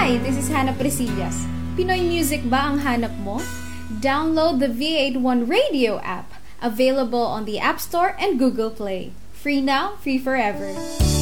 Hi, this is Hannah Presillas. Pinoy music ba ang hanap mo? Download the V81 Radio app, available on the App Store and Google Play. Free now, free forever.